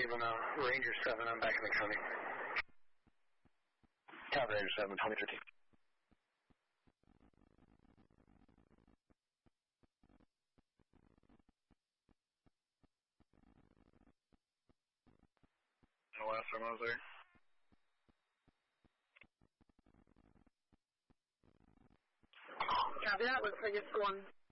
leaving Ranger 7. I'm back in the county. Copy, Ranger 7, 2013. The last time I was there. Copy that. Looks like it's going